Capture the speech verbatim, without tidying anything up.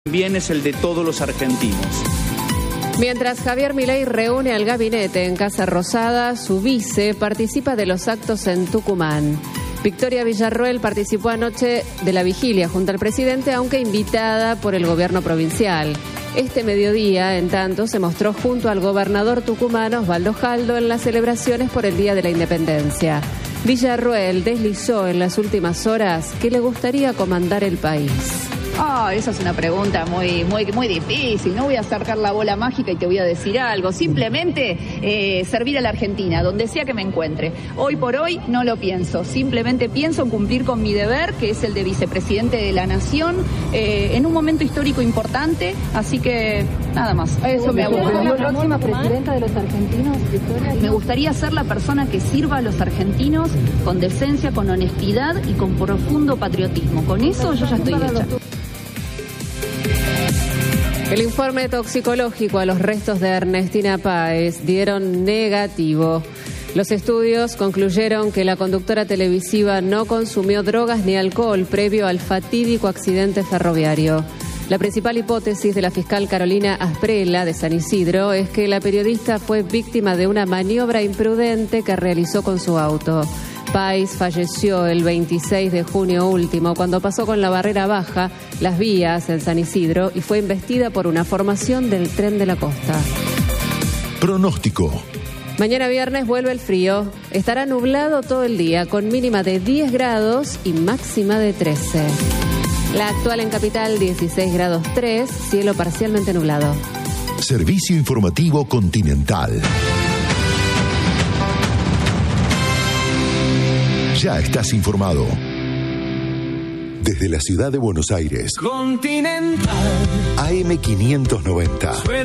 También es el de todos los argentinos. Mientras Javier Milei reúne al gabinete en Casa Rosada, su vice participa de los actos en Tucumán. Victoria Villarroel participó anoche de la vigilia junto al presidente, aunque invitada por el gobierno provincial. Este mediodía, en tanto, se mostró junto al gobernador tucumano Osvaldo Jaldo en las celebraciones por el Día de la Independencia. Villarroel deslizó en las últimas horas que le gustaría comandar el país. Ah, oh, esa es una pregunta muy, muy, muy difícil. No voy a sacar la bola mágica y te voy a decir algo. Simplemente eh, servir a la Argentina, donde sea que me encuentre. Hoy por hoy no lo pienso. Simplemente pienso cumplir con mi deber, que es el de vicepresidente de la Nación, eh, en un momento histórico importante. Así que nada más. Eso me gusta. ¿La próxima presidenta de los argentinos, Victoria? Me gustaría ser la persona que sirva a los argentinos con decencia, con honestidad y con profundo patriotismo. Con eso yo ya estoy hecha. El informe toxicológico a los restos de Ernestina Páez dieron negativo. Los estudios concluyeron que la conductora televisiva no consumió drogas ni alcohol previo al fatídico accidente ferroviario. La principal hipótesis de la fiscal Carolina Asprela de San Isidro es que la periodista fue víctima de una maniobra imprudente que realizó con su auto. Páez falleció el veintiséis de junio último cuando pasó con la barrera baja las vías en San Isidro y fue embestida por una formación del Tren de la Costa. Pronóstico. Mañana viernes vuelve el frío. Estará nublado todo el día con mínima de diez grados y máxima de trece. La actual en Capital dieciséis grados tres, cielo parcialmente nublado. Servicio Informativo Continental. Ya estás informado. Desde la ciudad de Buenos Aires. Continental. A M quinientos noventa.